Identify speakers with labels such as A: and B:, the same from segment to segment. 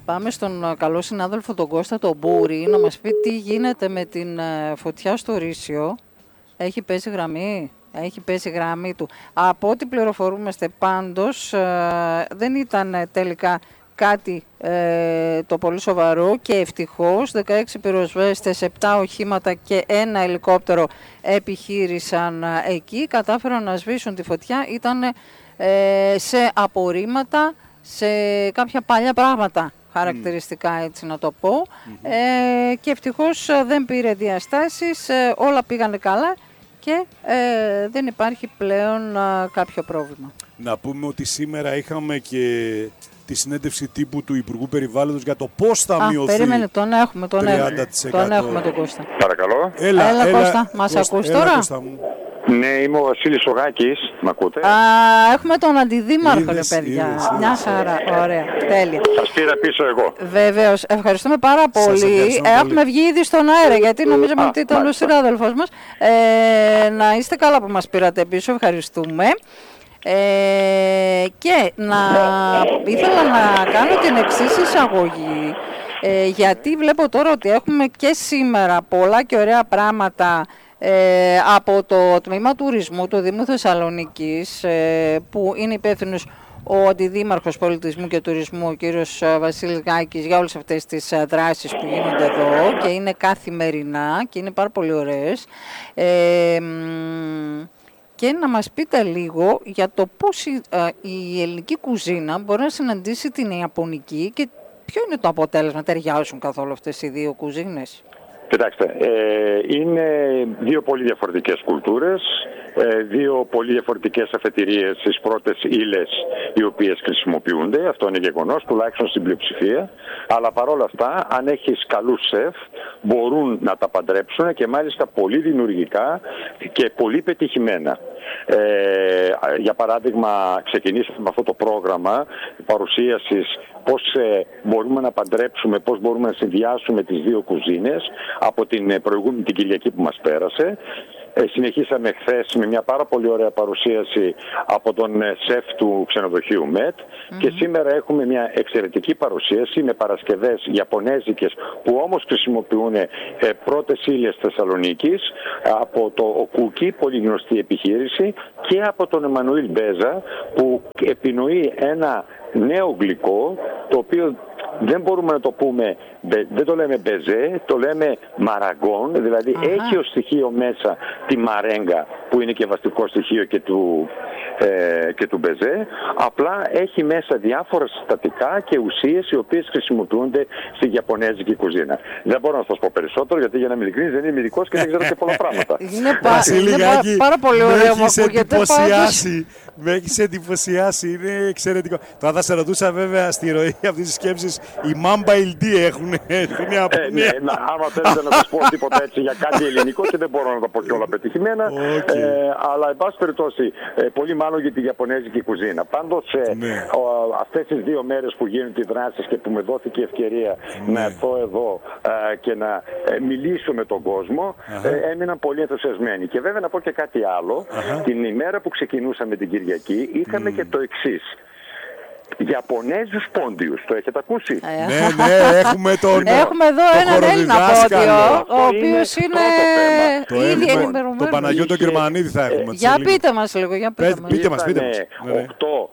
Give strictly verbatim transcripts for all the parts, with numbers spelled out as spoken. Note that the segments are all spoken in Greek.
A: πάμε στον καλό συνάδελφο τον Κώστα τον Μπούρη να μας πει τι γίνεται με την φωτιά στο Ρήσιο. Έχει πέσει γραμμή, έχει πέσει γραμμή του. Από ό,τι πληροφορούμαστε πάντως δεν ήταν τελικά κάτι ε, το πολύ σοβαρό και ευτυχώς δεκαέξι πυροσβέστες, επτά οχήματα και ένα ελικόπτερο επιχείρησαν εκεί, κατάφεραν να σβήσουν τη φωτιά, ήταν ε, σε απορρίμματα, σε κάποια παλιά πράγματα χαρακτηριστικά, έτσι να το πω, mm-hmm. ε, και ευτυχώς δεν πήρε διαστάσεις, ε, όλα πήγανε καλά και ε, δεν υπάρχει πλέον ε, κάποιο πρόβλημα.
B: Να πούμε ότι σήμερα είχαμε και τη συνέντευξη τύπου του Υπουργού Περιβάλλοντος για το πώς θα
A: Α,
B: μειωθεί.
A: Περίμενε, τον έχουμε, τον έχουμε, τον έχουμε τον Κώστα.
C: Παρακαλώ.
B: Έλα,
A: έλα,
B: έλα
A: Κώστα, μας
B: Κώστα,
A: ακούς
B: έλα,
A: τώρα?
B: Κώστα μου.
C: Ναι, είμαι ο Βασίλης Ογάκης, μ' ακούτε?
A: Α, έχουμε τον αντιδήμαρχο,
B: Είδες,
A: ρε παιδιά.
B: είδες, είδες.
A: Μια χαρά, ωραία, τέλεια.
C: Σας πήρα πίσω εγώ.
A: Βεβαίως, ευχαριστούμε πάρα πολύ.
B: ευχαριστούμε
A: Έχουμε
B: πολύ.
A: βγει ήδη στον αέρα, γιατί νομίζαμε
C: Α,
A: ότι ήταν ο
C: μάλιστα.
A: συνάδελφος μας. Ε, να είστε καλά που μας πήρατε πίσω, ευχαριστούμε. Ε, και να ήθελα να κάνω την εξής εισαγωγή, ε, γιατί βλέπω τώρα ότι έχουμε και σήμερα πολλά και ωραία πράγματα ε, από το τμήμα τουρισμού του Δήμου Θεσσαλονίκης, ε, που είναι υπεύθυνος ο Αντιδήμαρχος Πολιτισμού και Τουρισμού, ο κύριος Βασίλης Γάκης, για όλες αυτές τις δράσεις που γίνονται εδώ και είναι καθημερινά και είναι πάρα πολύ ωραίες. Ε, και να μας πείτε λίγο για το πώς η, ε, η ελληνική κουζίνα μπορεί να συναντήσει την ιαπωνική και ποιο είναι το αποτέλεσμα, ταιριάζουν καθόλου αυτές οι δύο κουζίνες?
C: Κοιτάξτε, ε, είναι δύο πολύ διαφορετικές κουλτούρες, ε, δύο πολύ διαφορετικές αφετηρίες στις πρώτες ύλες οι οποίες χρησιμοποιούνται. Αυτό είναι γεγονός, τουλάχιστον στην πλειοψηφία. Αλλά παρόλα αυτά, αν έχεις καλούς σεφ, μπορούν να τα παντρέψουν και μάλιστα πολύ δημιουργικά και πολύ πετυχημένα. Ε, για παράδειγμα, ξεκινήσαμε με αυτό το πρόγραμμα παρουσίασης πώς ε, μπορούμε να παντρέψουμε, πώς μπορούμε να συνδυάσουμε τις δύο κουζίνες από την προηγούμενη την Κυριακή που μας πέρασε. Ε, συνεχίσαμε χθες με μια πάρα πολύ ωραία παρουσίαση από τον σεφ του ξενοδοχείου ΜΕΤ mm-hmm. και σήμερα έχουμε μια εξαιρετική παρουσίαση με παρασκευές ιαπωνέζικες που όμως χρησιμοποιούν ε, πρώτες ύλες Θεσσαλονίκης, από το Οκούκι, πολύ γνωστή επιχείρηση, και από τον Εμμανουήλ Μπέζα που επινοεί ένα νέο γλυκό το οποίο δεν μπορούμε να το πούμε, δεν το λέμε μπεζέ, το λέμε μαραγκόν, δηλαδή Αχα. έχει ως στοιχείο μέσα τη μαρέγκα που είναι και βαστικό στοιχείο και του, ε, και του μπεζέ, απλά έχει μέσα διάφορα συστατικά και ουσίες οι οποίες χρησιμοποιούνται στη ιαπωνέζικη κουζίνα. Δεν μπορώ να σας πω περισσότερο γιατί για να είμαι ειλικρινής δεν είμαι ειδικός και δεν ξέρω και πολλά πράγματα.
A: Είναι, πα, είναι πα, πάρα πολύ ωραίο, μου ακούγεται πάντως.
B: Με έχεις εντυπωσιάσει, είναι εξαιρετικό. Τώρα θα σε ρωτούσα βέβαια στη ροή αυτής της σκέψης, οι Mamba ελ ντι έχουν στην Ιαπωνία.
C: Ε, ναι, άμα θέλετε να σας πω τίποτα έτσι για κάτι ελληνικό και δεν μπορώ να τα πω και όλα πετυχημένα,
B: okay.
C: ε, αλλά εν πάση περιπτώσει, ε, πολύ μάλλον για τη ιαπωνέζικη κουζίνα. Πάντως, ε, ναι. αυτές τις δύο μέρες που γίνονται οι δράσεις και που με δόθηκε η ευκαιρία ναι. να έρθω εδώ ε, και να ε, μιλήσω με τον κόσμο, ε, έμειναν πολύ ενθουσιασμένοι. Και βέβαια να πω και κάτι άλλο, uh-huh. την ημέρα που ξεκινούσαμε την Κυριακή είχαμε mm. και το εξής. Ιαπωνέζους πόντιους, το έχετε ακούσει?
B: Ναι, ναι, έχουμε τον
A: Έχουμε εδώ
B: το
A: έναν Έλληνα πόντιο, ο οποίος είναι ήδη ενημερωμένος.
B: Τον Παναγιώτο Γερμανίδη θα έχουμε.
A: Για πείτε μας λίγο, για πείτε μας.
B: Πείτε μας, πείτε μας.
C: Οκτώ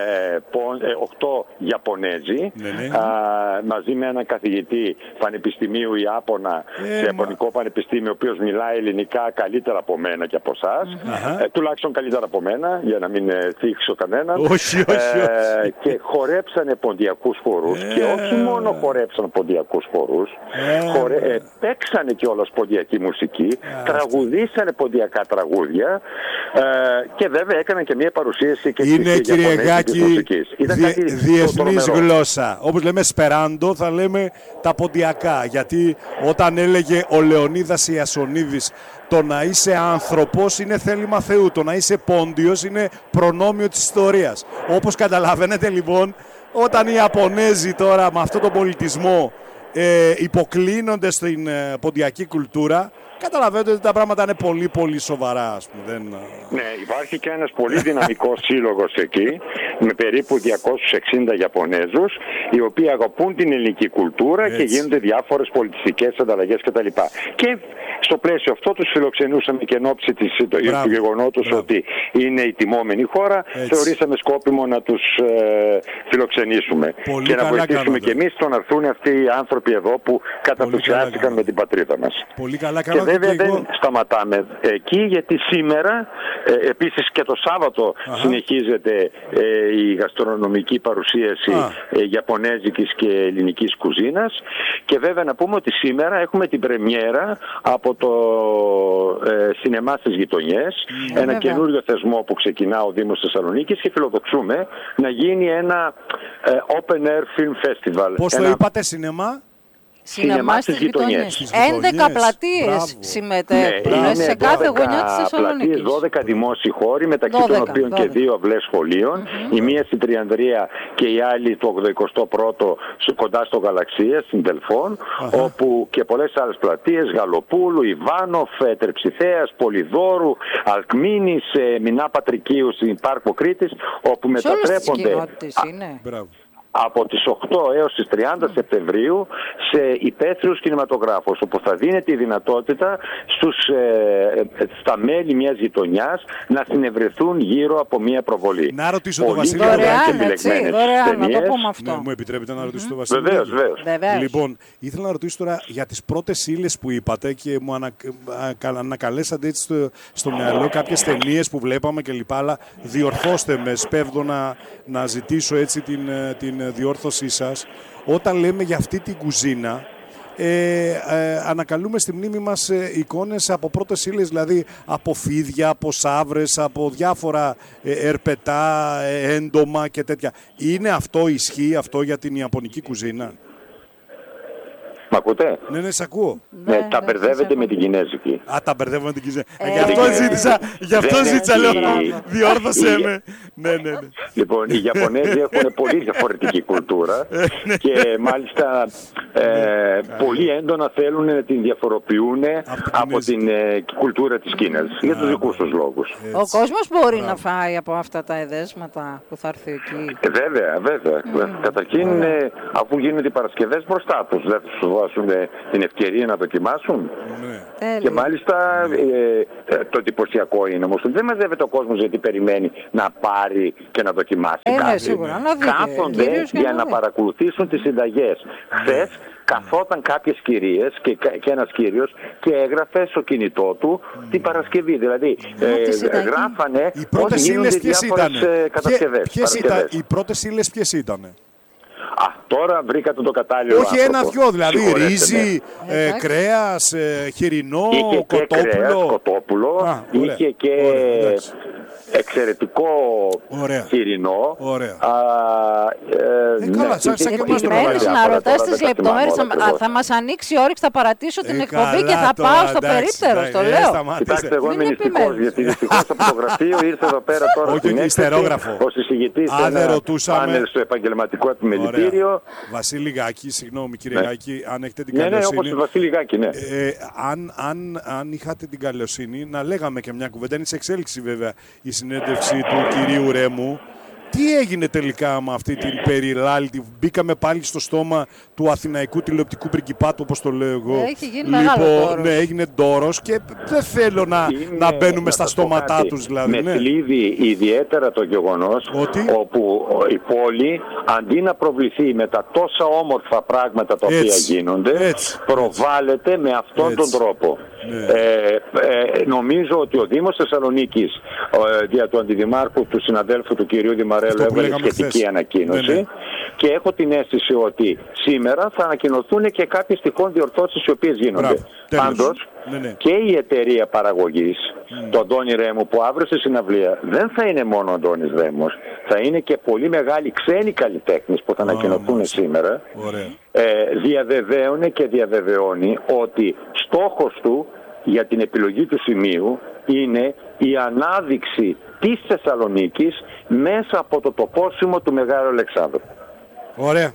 C: οκτώ Ιαπωνέζοι
B: ναι, ναι.
C: Α, μαζί με έναν καθηγητή πανεπιστημίου Ιάπωνα ε, σε Ιαπωνικό πανεπιστήμιο, ο οποίος μιλάει ελληνικά καλύτερα από μένα και από εσάς, mm-hmm. ε, τουλάχιστον καλύτερα από μένα για να μην ε, θίξω κανέναν.
B: Όχι, όχι, όχι.
C: Ε, και χορέψανε ποντιακούς χορούς ε, και όχι μόνο χορέψαν ποντιακούς χορούς, ε, χορε, ε, παίξανε κιόλας ποντιακή μουσική, ε, τραγουδήσανε ποντιακά τραγούδια ε, και βέβαια έκαναν και μια παρουσίαση και
B: είναι
C: της Ιαπωνέζικης
B: Δι, διεθνής γλώσσα. Όπως λέμε σπεράντο, θα λέμε τα ποντιακά. Γιατί όταν έλεγε ο Λεωνίδας Ιασονίδης, το να είσαι άνθρωπος είναι θέλημα Θεού, το να είσαι πόντιος είναι προνόμιο της ιστορίας. Όπως καταλαβαίνετε λοιπόν, όταν οι Ιαπωνέζοι τώρα με αυτόν τον πολιτισμό ε, υποκλίνονται στην ε, ποντιακή κουλτούρα, καταλαβαίνετε ότι τα πράγματα είναι πολύ πολύ σοβαρά, ας πούμε. Δεν...
C: Ναι, υπάρχει και ένας πολύ δυναμικός σύλλογος εκεί, με περίπου διακόσιους εξήντα Ιαπωνέζους, οι οποίοι αγαπούν την ελληνική κουλτούρα. Έτσι. Και γίνονται διάφορες πολιτιστικές ανταλλαγές κτλ. Και στο πλαίσιο αυτό τους φιλοξενούσαμε και εν ώψη του γεγονότος ότι είναι η τιμόμενη χώρα. Έτσι. Θεωρήσαμε σκόπιμο να τους ε, φιλοξενήσουμε πολύ και να βοηθήσουμε και εμείς στο να έρθουν αυτοί οι άνθρωποι εδώ που καταθουσιάστηκαν με την πατρίδα μας.
B: Πολύ καλά,
C: και βέβαια και εγώ... δεν σταματάμε εκεί, γιατί σήμερα ε, επίσης και το Σάββατο Αχα. συνεχίζεται ε, η γαστρονομική παρουσίαση ε, Ιαπωνέζικης και ελληνικής κουζίνας, και βέβαια να πούμε ότι σήμερα έχουμε την πρεμιέρα από το ε, σινεμά στις γειτονιές, mm, ένα καινούριο θεσμό που ξεκινά ο Δήμος Θεσσαλονίκης, και φιλοδοξούμε να γίνει ένα ε, Open Air Film Festival.
B: Πώς
C: ένα...
B: το είπατε, σινεμά?
A: Σινεμά στις γειτονιές. έντεκα πλατείες συμμετέχουν ναι, σε κάθε γωνιά της Θεσσαλονίκης.
C: δώδεκα δημόσιοι χώροι, μεταξύ δώδεκα, των οποίων δώδεκα. Και δύο αυλές σχολείων. Mm-hmm. Η μία στην Τριανδρία και η άλλη το ογδοηκοστό πρώτο κοντά στο Γαλαξία, στην Τελφών, uh-huh. όπου και πολλές άλλες πλατείες, Γαλοπούλου, Ιβάνοφ, Τρεψιθέας, Πολυδόρου, Αλκμίνης, Μινά Πατρικίου στην Πάρκο Κρήτης, όπου
A: σε
C: μετατρέπονται από τις οκτώ έως τις τριάντα Σεπτεμβρίου σε υπαίθριους κινηματογράφους, όπου θα δίνεται η δυνατότητα στους, ε, στα μέλη μιας γειτονιάς να συνευρεθούν γύρω από μια προβολή.
B: Να ρωτήσω τον Βασίλη.
A: Δωρεάν, έτσι, δωρεάν, να το πούμε αυτό.
B: Ναι, μου επιτρέπετε να ρωτήσω τον Βασίλη?
C: Βεβαίως, βεβαίως.
B: Λοιπόν, ήθελα να ρωτήσω τώρα για τις πρώτες ύλες που είπατε και μου ανα, ανακαλέσατε έτσι στο, στο μυαλό κάποιες ταινίες που βλέπαμε κλπ. Αλλά διορθώστε με, σπέβδω να, να ζητήσω έτσι την, την διόρθωσή σας. Όταν λέμε για αυτή την κουζίνα, ε, ε, ανακαλούμε στη μνήμη μας ε, εικόνες από πρώτες ύλες, δηλαδή από φίδια, από σαύρες, από διάφορα ε, ερπετά, ε, έντομα και τέτοια. Είναι αυτό, ισχύει αυτό για την ιαπωνική κουζίνα?
C: Μ' ακούτε?
B: Ναι, ναι, σ' ακούω.
C: Ναι, ναι, τα μπερδεύετε με την κινέζικη.
B: Α, τα μπερδεύω με την κινέζικη. Ε, γι' αυτό ζήτησα, γι' αυτό ζήτησα, λέω, διόρθωσέ με. Ναι, ναι, ναι.
C: Λοιπόν, οι Ιαπωνέζοι έχουν πολύ διαφορετική κουλτούρα και μάλιστα ε, πολύ έντονα θέλουν να την διαφοροποιούν από την ε, κουλτούρα της Κίνας, για τους δικούς τους λόγους.
A: Ο κόσμος μπορεί να φάει από αυτά τα εδέσματα που θα έρθει εκεί?
C: Ε, βέβαια, βέβαια. Mm. Καταρχήν, ε, αφού γίνονται οι Παρασκευές μπροστά τους, δεν τους δώσουν την ευκαιρία να δοκιμάσουν. Mm. Και μάλιστα ε, το εντυπωσιακό είναι όμως ότι δεν μαζεύεται ο κόσμος γιατί περιμένει να πάρει και να δοκιμάσει
A: ε,
C: κάτι.
A: Ναι, σίγουρα, να δείτε,
C: κάθονται για να, να παρακολουθήσουν τις συνταγές. Mm. Χθες καθόταν κάποιες κυρίες και, και ένας κύριος και έγραφε στο κινητό του mm. την Παρασκευή. Δηλαδή ε, γράφανε
B: οι πρώτες ύλες ποιες ήταν?
C: κατασκευές.
B: Ποιες ήταν οι πρώτες ύλες ποιες ήτανε?
C: Α, τώρα βρήκατε το κατάλληλο
B: Όχι άνθρωπο. Ένα-δυο, δηλαδή ρύζι, ε, κρέας, ε, χοιρινό,
C: είχε
B: κοτόπουλο.
C: Και κρέας, κοτόπουλο, Α, είχε και ωραία, εξαιρετικό
B: ωραία.
C: χοιρινό.
B: Ωραία.
C: Α,
B: ε, ε, καλά, σαν και εμάς το
A: Επιμένεις να ρωτάς τις λεπτομέρειες, θα μας ανοίξει η όρεξη, θα παρατήσω την ε, εκπομπή και θα πάω στο περίπτερο, στο λέω.
C: Κοιτάξτε, εγώ είμαι νηστικός, γιατί δυστυχώς από το γραφείο ήρθε εδώ πέρα τώρα στην έκθεση ως εισηγητής σε ένα πάνελ στο επαγγελματικό επιμελητήριο.
B: Βασίλη Γάκη, συγγνώμη κύριε ναι. Γάκη, αν έχετε την
C: ναι,
B: καλοσύνη.
C: Ναι, όπως Βασίλη Γάκη, ναι.
B: Ε, αν, αν, αν είχατε την καλοσύνη να λέγαμε και μια κουβέντα, είναι σε εξέλιξη βέβαια η συνέντευξη του κυρίου Ρέμου. Τι έγινε τελικά με αυτή την περιλάλητη? Μπήκαμε πάλι στο στόμα του αθηναϊκού τηλεοπτικού πριγκιπάτου, όπως το λέω εγώ.
A: Έχει γίνει μεγάλο
B: λοιπόν, ναι, έγινε ντόρος και δεν θέλω να, είναι, να μπαίνουμε να στα στόματά κάτι. Τους. Δηλαδή,
C: με
B: ναι.
C: θλίβει ιδιαίτερα το γεγονός
B: ότι
C: όπου η πόλη αντί να προβληθεί με τα τόσα όμορφα πράγματα τα
B: έτσι,
C: οποία γίνονται,
B: έτσι,
C: προβάλλεται
B: έτσι.
C: με αυτόν
B: έτσι.
C: τον τρόπο.
B: Ναι.
C: Ε, ε, νομίζω ότι ο Δήμος Θεσσαλονίκης ε, δια του Αντιδημάρχου του συναδέλφου του κυρίου Δημαρέλου έβγαλε σχετική χθες. ανακοίνωση ναι, ναι. και έχω την αίσθηση ότι σήμερα θα ανακοινωθούν και κάποιες τυχόν διορθώσεις οι οποίες γίνονται. Πάντως
B: ναι, ναι.
C: και η εταιρεία παραγωγής, mm. το Αντώνη Ρέμου που αύριο στη συναυλία δεν θα είναι μόνο ο Αντώνης Ρέμος, θα είναι και πολύ μεγάλοι ξένοι καλλιτέχνες που θα oh, ανακοινωθούν oh, σήμερα. Ε, διαβεβαίωνε και διαβεβαιώνει ότι στόχος του για την επιλογή του σημείου είναι η ανάδειξη της Θεσσαλονίκης μέσα από το τοπόσιμο του Μεγάλου Αλεξάνδρου.
B: Ωραία.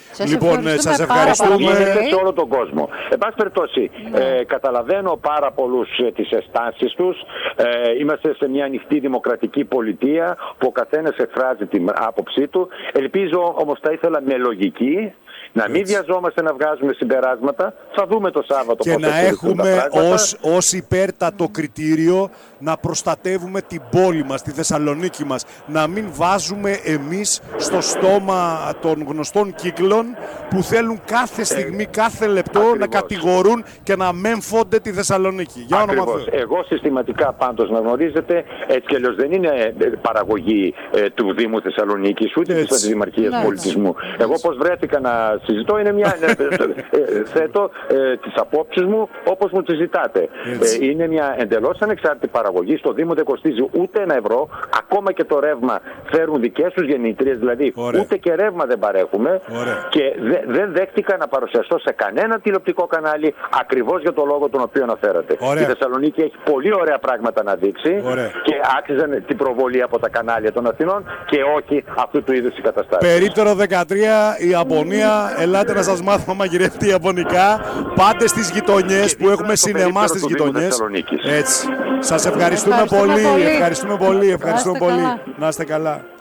A: Σας
B: λοιπόν, σας ευχαριστούμε.
C: Γίνεται σε όλο τον κόσμο. Εν πάση περιπτώσει, ναι. ε, καταλαβαίνω πάρα πολλούς ε, τις αισθάνσεις τους. Ε, είμαστε σε μια ανοιχτή δημοκρατική πολιτεία που ο καθένας εκφράζει την άποψή του. Ελπίζω όμως, θα ήθελα με λογική, να μην βιαζόμαστε να βγάζουμε συμπεράσματα. Θα δούμε το Σάββατο
B: και να έχουμε ως, ως υπέρτατο κριτήριο να προστατεύουμε την πόλη μας, τη Θεσσαλονίκη μας. Να μην βάζουμε εμείς στο στόμα των γνωστών κύκλων που θέλουν κάθε στιγμή, κάθε λεπτό Ακριβώς. να κατηγορούν και να μέμφονται τη Θεσσαλονίκη. Για όνομα Θεού.
C: Εγώ συστηματικά πάντως να γνωρίζετε, έτσι κι αλλιώς δεν είναι παραγωγή ε, του Δήμου Θεσσαλονίκης ούτε της Αντιδημαρχίας ναι, Πολιτισμού. Ναι. Εγώ πώς βρέθηκα να συζητώ είναι μια. ε, θέτω ε, τις απόψεις μου όπως μου τις ζητάτε. Ε, είναι μια εντελώς ανεξάρτητη παραγωγή. Στο Δήμο δεν κοστίζει ούτε ένα ευρώ. Ακόμα και το ρεύμα φέρουν δικές τους γεννητρίες. Δηλαδή Ωραία. ούτε και ρεύμα δεν παρέχουμε. Ωραία. Και δε, δεν δέχτηκα να παρουσιαστώ σε κανένα τηλεοπτικό κανάλι ακριβώς για το λόγο τον οποίο αναφέρατε. Ωραία. Η Θεσσαλονίκη έχει πολύ ωραία πράγματα να δείξει Ωραία. και άξιζαν την προβολή από τα κανάλια των Αθηνών και όχι αυτού του είδους οι καταστάσεις.
B: Περίπτερο δεκατρία, η Ιαπωνία. Ελάτε να σας μάθουμε μαγειρευτεί Ιαπωνικά. Πάτε στις γειτονιές που έχουμε σινεμά στις γειτονιές. Έτσι. Σας ευχαριστούμε, ευχαριστούμε πολύ. πολύ. Ευχαριστούμε πολύ. Ευχαριστούμε πολύ. Να είστε καλά.